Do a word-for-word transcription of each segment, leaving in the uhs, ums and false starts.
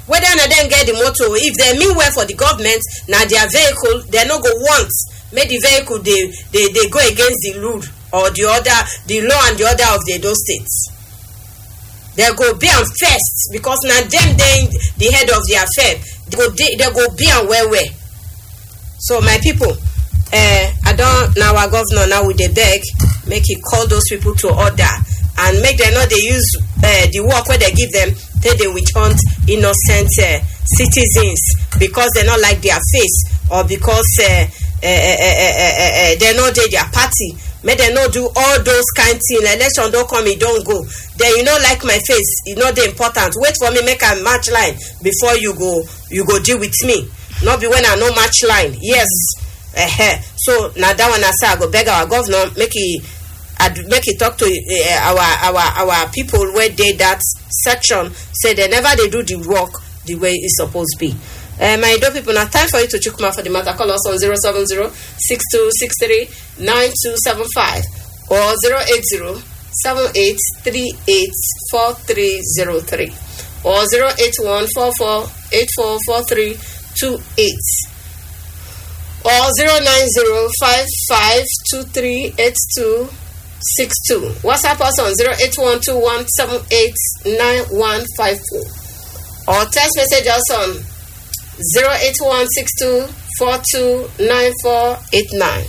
whether na dem get the motor, if dem mean well for the government, na their vehicle, dem no go want make the vehicle dey dey dey go against the rule or the order, the law and the order of the Edo State. They go be am first because na dem dey the head of the affair. They go dey, they go be am well well. So my people, uh, I don't now our governor now with the beg make he call those people to order and make them not they use uh, the work where they give them. They they witch hunt innocent uh, citizens because they not like their face or because uh, uh, uh, uh, uh, uh, they know they their party. May they not do all those kind things. Election don't come, it don't go. Then you know like my face, it's not the important. Wait for me, make a match line before you go you go deal with me. Not be when I know match line. Yes. Uh-huh. So now that one I say I go beg our governor, make he I'd make it talk to uh, our our our people where they that section say they never they do the work the way it's supposed to be. Uh, my Edo people, now time for you to check for the matter. Call us on zero seven zero six two six three nine two seven five or zero eight zero seven eight three eight four three zero three or zero eight one four four eight four four three two eight or zero nine zero five five two three eight two six two. WhatsApp us on zero eight one two one seven eight nine one five four or text message us on zero eight one six two four two nine four eight nine.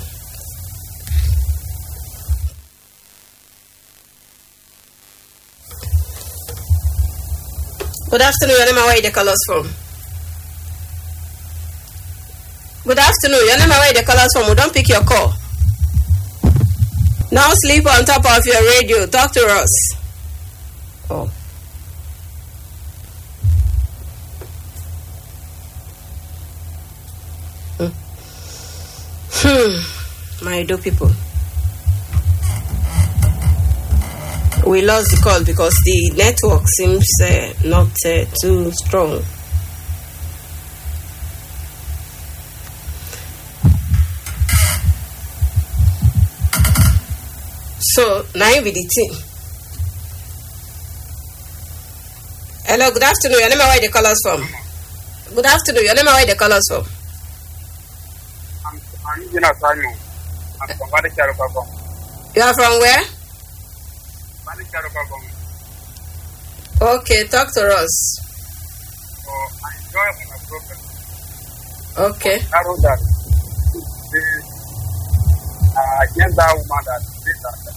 Good afternoon, your name and where you call us from? Good afternoon, your name and where you call us from? We don't pick your call. Now sleep on top of your radio. Talk to us. Oh. Hmm. Hmm. My Edo people. We lost the call because the network seems uh, not uh, too strong. So, now you be the team. Hello, good afternoon. Your name and where the call us from? Good afternoon. Your name and where the call us from? I'm, I'm Eugene Simon. I'm from Valley Charokabong. You are from where? Valley Charokabong. Okay, talk to us. So, I enjoy my program. Okay. I wrote that the, uh, against that woman that did that.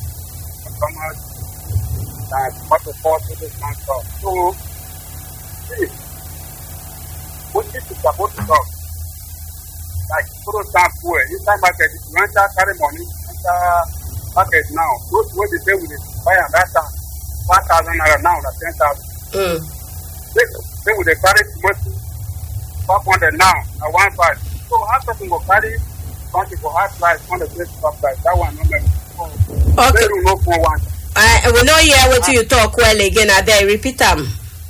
That what the force of this man talk. So, see, what is supposed to talk? Like, put us down for it. Inside market, if you enter, carry money, enter market now. Those what they say with it, buy and that time, five thousand naira now, that's ten thousand. Mm. They, they will carry tomato, five hundred now, at one five. So, how person will carry something for hard price on the place of price? That one, no matter. Okay. I will not hear what you talk well again. I beg, repeat them.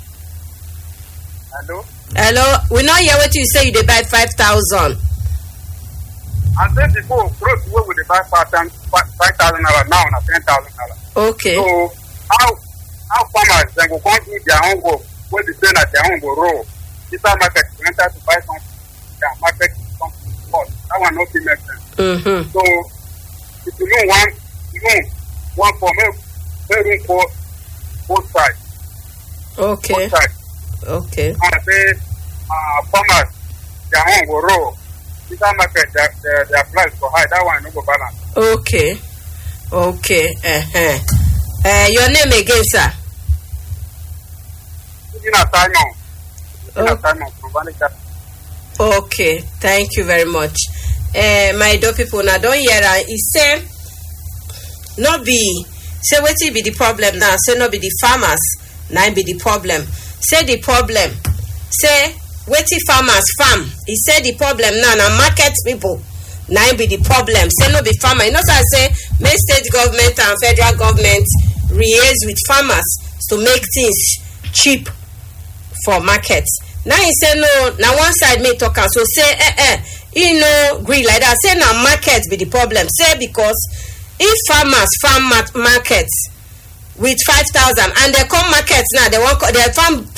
Hello? Hello? We not hear what you say you they buy five thousand. And then before, close to where we buy five thousand naira now, na ten thousand naira. Okay. So, how how farmers then go come do their own work, when they say that their own go roll, this market to enter to buy something, their market something cost. That one not make sense. Mm-hmm. So, if you know one, you know one for me, very for both sides. Okay. Both sides. Okay. And I say, uh, farmers, their own go roll. This market, their, their, their price go high. That one no go balance. Okay. Okay. Uh-huh. Uh, your name again, sir? Eugene Simon. Eugene Oh. Simon from Valley Charokabong. Okay. Thank you very much. Uh, my Edo people, now don't hear that. He say, not be, say what be the problem now? Say not be the farmers, now be the problem. Say the problem. Say, wetin farmers farm. He said the problem now, now market people. Now be the problem. Say no be farmer. You know so I say, make state government and federal government liaise with farmers to make things cheap for markets. Now he say no, now one side may talk and so say, eh eh, he no agree like that. Say now market be the problem. Say because if farmers farm markets with five thousand and they come markets now, they want they farm